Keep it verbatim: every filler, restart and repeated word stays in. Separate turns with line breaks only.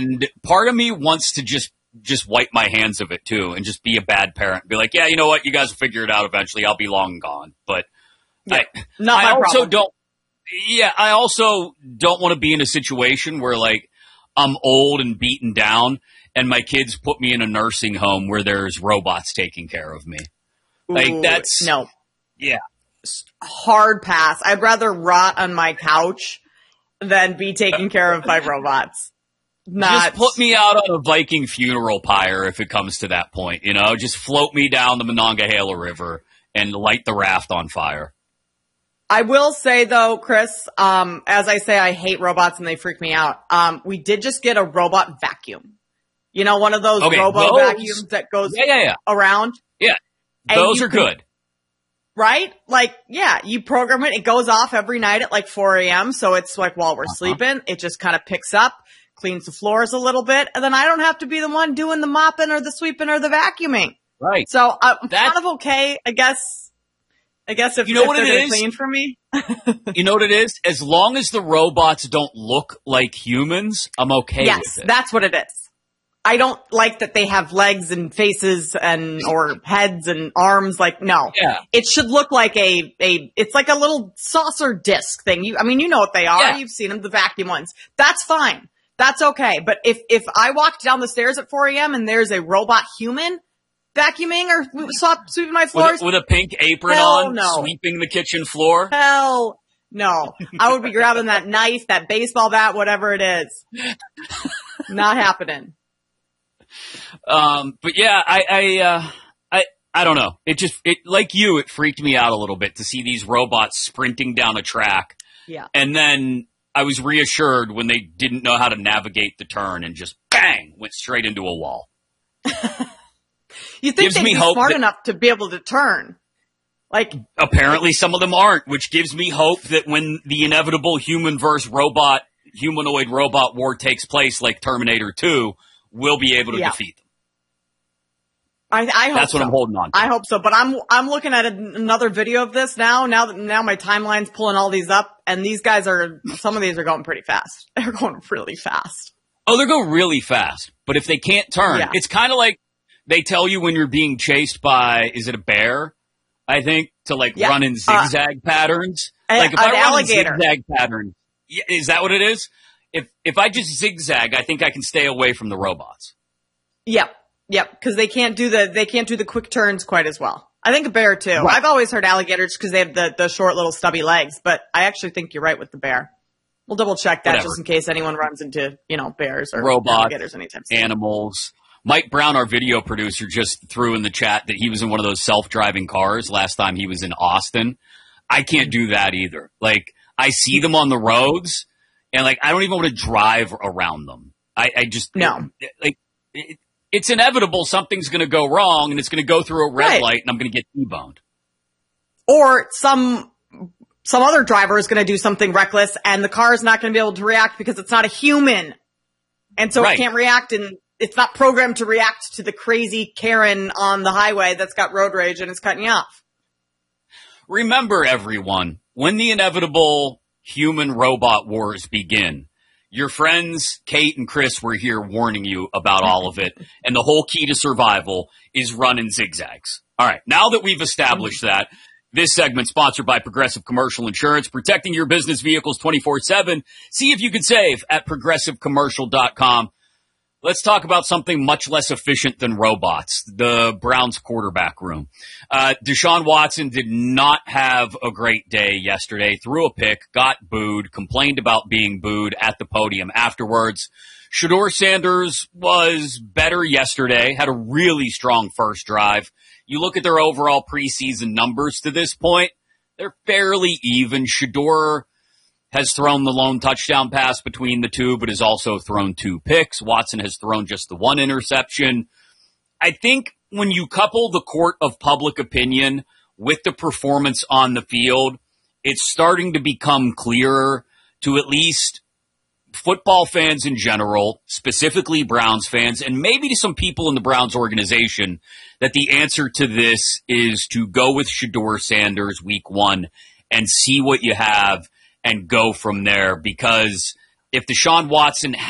And part of me wants to just just wipe my hands of it, too, and just be a bad parent. Be like, yeah, you know what? You guys will figure it out eventually. I'll be long gone. But
yeah,
I,
not
I
my
also
problem.
don't. Yeah, I also don't want to be in a situation where, like, I'm old and beaten down and my kids put me in a nursing home where there's robots taking care of me. Like,
Ooh,
that's...
No.
Yeah.
Hard pass. I'd rather rot on my couch than be taken care of by robots. Not...
Just put me out on a Viking funeral pyre if it comes to that point, you know? Just float me down the Monongahela River and light the raft on fire.
I will say, though, Chris, um, as I say, I hate robots and they freak me out. Um, we did just get a robot vacuum. You know, one of those
okay,
robo
those,
vacuums that goes
yeah, yeah, yeah.
around?
Yeah,
And
those are
can,
good.
Right? Like, yeah, you program it. It goes off every night at like four a.m. So it's like while we're uh-huh. sleeping, it just kind of picks up, cleans the floors a little bit, and then I don't have to be the one doing the mopping or the sweeping or the vacuuming.
Right.
So I'm
That's,
kind of okay, I guess. I guess if,
you know
if
what
they're
it
going
is?
to clean for me.
You know what it is? As long as the robots don't look like humans, I'm okay
yes,
with it.
That's what it is. I don't like that they have legs and faces and, or heads and arms. Like, no.
Yeah.
It should look like a, a, it's like a little saucer disc thing. You, I mean, you know what they are.
Yeah.
You've seen them, the vacuum ones. That's fine. That's okay. But if, if I walked down the stairs at four a.m. and there's a robot human vacuuming or swap, sweeping my floors.
With a, with a pink apron
Hell
on,
no.
sweeping the kitchen floor.
Hell no. I would be grabbing that knife, that baseball bat, whatever it is. Not happening.
Um, but yeah, I, I, uh, I, I don't know. It just, it, like you, it freaked me out a little bit to see these robots sprinting down a track.
Yeah.
And then I was reassured when they didn't know how to navigate the turn and just bang, went straight into a wall.
You think
gives
they'd
me
be
hope
smart
that,
enough to be able to turn. Like,
apparently some of them aren't, which gives me hope that when the inevitable human versus robot, humanoid robot war takes place like Terminator two, we'll be able to
yeah.
defeat them.
I, I hope
That's what
so.
I'm holding on to.
I hope so, but I'm I'm looking at another video of this now. Now that now my timeline's pulling all these up, and these guys are some of these are going pretty fast. They're going really fast.
Oh, they go really fast. But if they can't turn,
yeah.
it's kind of like they tell you when you're being chased by, is it a bear? I think to like
yeah.
run in zigzag uh, patterns.
A,
like if
an
I run
alligator.
in zigzag patterns, is that what it is? If if I just zigzag, I think I can stay away from the robots.
Yep. Yep, because they can't do the they can't do the quick turns quite as well. I think a bear too. Right. I've always heard alligators because they have the, the short little stubby legs, but I actually think you're right with the bear. We'll double check that Whatever. just in case anyone runs into, you know, bears or
robots,
alligators anytime soon.
Animals. Mike Brown, our video producer, just threw in the chat that he was in one of those self-driving cars last time he was in Austin. I can't do that either. Like, I see them on the roads, and like I don't even want to drive around them. I, I just
no
it, like. It, It's inevitable something's going to go wrong, and it's going to go through a red
right.
light, and I'm going to get T-boned.
Or some some other driver is going to do something reckless, and the car is not going to be able to react because it's not a human. And so right. it can't react, and it's not programmed to react to the crazy Karen on the highway that's got road rage and is cutting you off.
Remember, everyone, when the inevitable human-robot wars begin, your friends, Kate and Chris, were here warning you about all of it. And the whole key to survival is running zigzags. All right. Now that we've established that, this segment sponsored by Progressive Commercial Insurance, protecting your business vehicles twenty-four seven. See if you can save at progressive commercial dot com. Let's talk about something much less efficient than robots, the Browns quarterback room. Uh, Deshaun Watson did not have a great day yesterday, threw a pick, got booed, complained about being booed at the podium afterwards. Shedeur Sanders was better yesterday, had a really strong first drive. You look at their overall preseason numbers to this point, they're fairly even. Shedeur has thrown the lone touchdown pass between the two, but has also thrown two picks. Watson has thrown just the one interception. I think when you couple the court of public opinion with the performance on the field, it's starting to become clearer to at least football fans in general, specifically Browns fans, and maybe to some people in the Browns organization, that the answer to this is to go with Shedeur Sanders week one and see what you have and go from there, because if Deshaun Watson